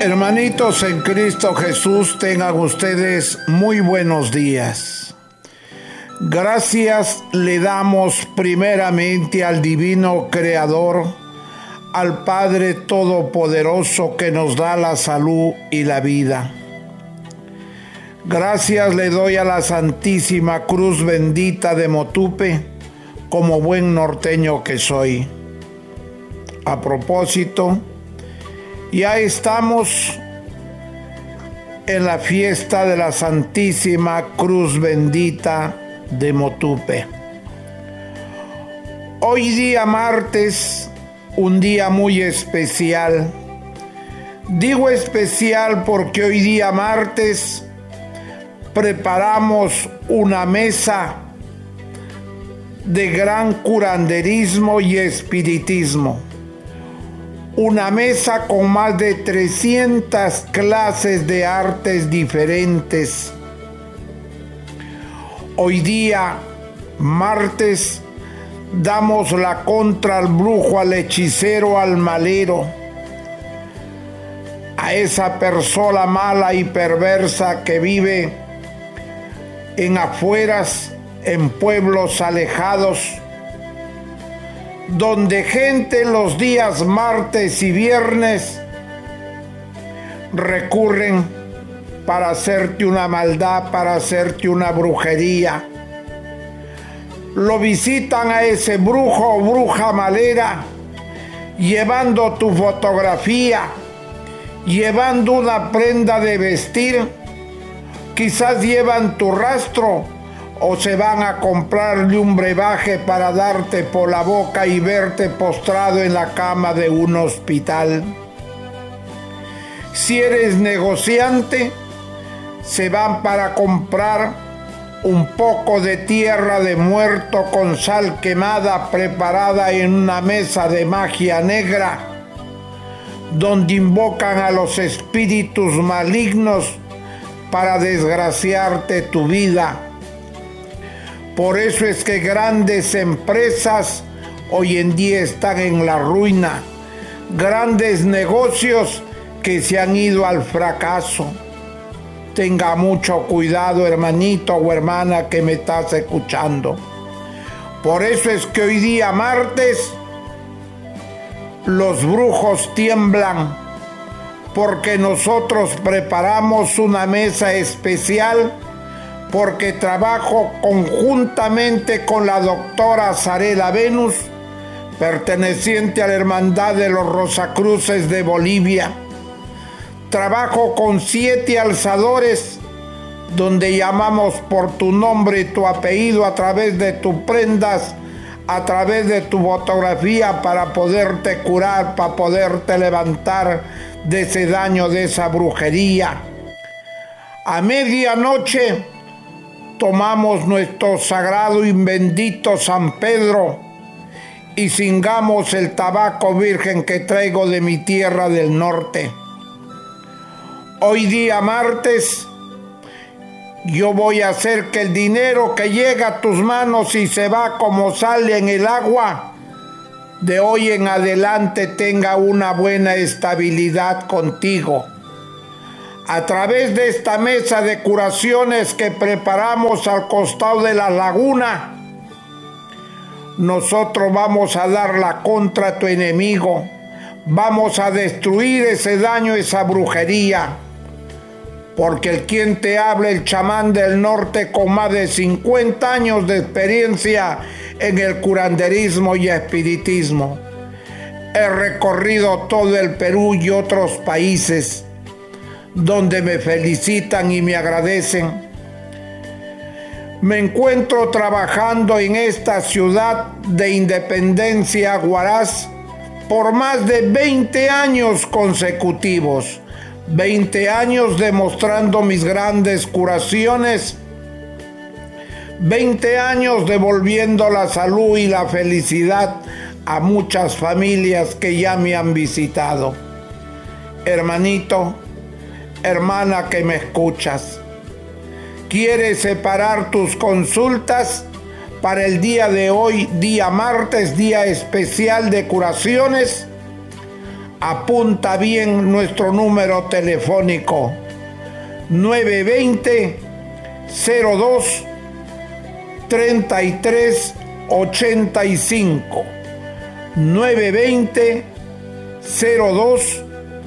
Hermanitos en Cristo Jesús, tengan ustedes muy buenos días. Gracias le damos primeramente al Divino Creador, al Padre Todopoderoso que nos da la salud y la vida. Gracias le doy a la Santísima Cruz Bendita de Motupe, como buen norteño que soy. A propósito, ya estamos en la fiesta de la Santísima Cruz Bendita de Motupe. Hoy día martes, un día muy especial. Digo especial porque hoy día martes preparamos una mesa de gran curanderismo y espiritismo. Una mesa con más de 300 clases de artes diferentes. Hoy día, martes, damos la contra al brujo, al hechicero, al malero, a esa persona mala y perversa que vive en afueras, en pueblos alejados, donde gente los días martes y viernes recurren para hacerte una maldad, para hacerte una brujería. Lo visitan a ese brujo o bruja malera, llevando tu fotografía, llevando una prenda de vestir, quizás llevan tu rastro, o se van a comprarle un brebaje para darte por la boca y verte postrado en la cama de un hospital. Si eres negociante, se van para comprar un poco de tierra de muerto con sal quemada preparada en una mesa de magia negra, donde invocan a los espíritus malignos para desgraciarte tu vida. Por eso es que grandes empresas hoy en día están en la ruina, grandes negocios que se han ido al fracaso. Tenga mucho cuidado, hermanito o hermana que me estás escuchando. Por eso es que hoy día martes los brujos tiemblan, porque nosotros preparamos una mesa especial, porque trabajo conjuntamente con la doctora Zarela Venus, perteneciente a la Hermandad de los Rosacruces de Bolivia. Trabajo con 7 alzadores, donde llamamos por tu nombre y tu apellido a través de tus prendas, a través de tu fotografía, para poderte curar, para poderte levantar de ese daño, de esa brujería. A medianoche tomamos nuestro sagrado y bendito San Pedro y cingamos el tabaco virgen que traigo de mi tierra del norte. Hoy día martes, yo voy a hacer que el dinero que llega a tus manos y se va como sale en el agua, de hoy en adelante tenga una buena estabilidad contigo. A través de esta mesa de curaciones que preparamos al costado de la laguna, nosotros vamos a dar la contra a tu enemigo. Vamos a destruir ese daño, esa brujería. Porque el quien te habla, el chamán del norte con más de 50 años de experiencia en el curanderismo y espiritismo. He recorrido todo el Perú y otros países donde me felicitan y me agradecen. Me encuentro trabajando en esta ciudad de Independencia, Huaraz, por más de 20 años consecutivos. 20 años demostrando mis grandes curaciones. 20 años devolviendo la salud y la felicidad a muchas familias que ya me han visitado. Hermanito, hermana que me escuchas, ¿quieres separar tus consultas para el día de hoy, día martes, día especial de curaciones? Apunta bien nuestro número telefónico: 920-02 3385. 920-02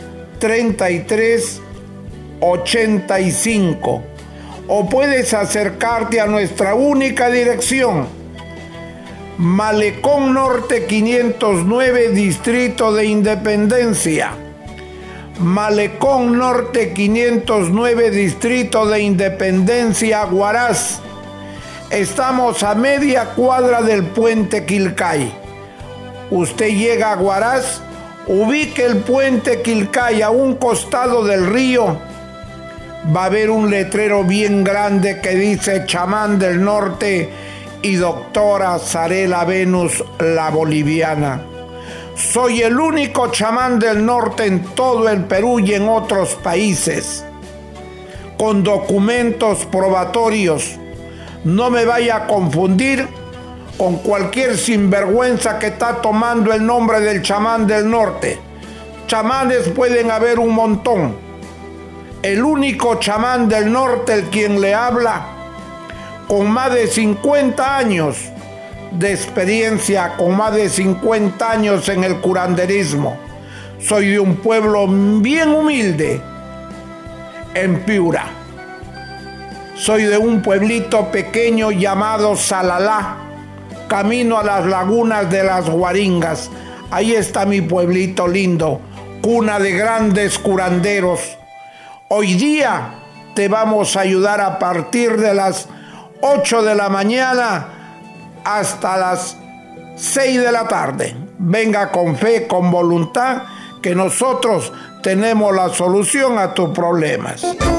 3385. O puedes acercarte a nuestra única dirección: Malecón Norte 509, Distrito de Independencia. Malecón Norte 509, Distrito de Independencia, Huaraz. Estamos a media cuadra del puente Quilcay. Usted llega a Huaraz, ubique el puente Quilcay a un costado del río. Va a haber un letrero bien grande que dice Chamán del Norte y doctora Zarela Venus, la boliviana. Soy el único chamán del norte en todo el Perú y en otros países, con documentos probatorios. No me vaya a confundir con cualquier sinvergüenza que está tomando el nombre del chamán del norte. Chamanes pueden haber un montón. El único chamán del norte, el quien le habla, con más de 50 años de experiencia, con más de 50 años en el curanderismo. Soy de un pueblo bien humilde, en Piura. Soy de un pueblito pequeño llamado Salalá, camino a las lagunas de las Guaringas. Ahí está mi pueblito lindo, cuna de grandes curanderos. Hoy día te vamos a ayudar a partir de las 8 de la mañana hasta las 6 de la tarde. Venga con fe, con voluntad, que nosotros tenemos la solución a tus problemas.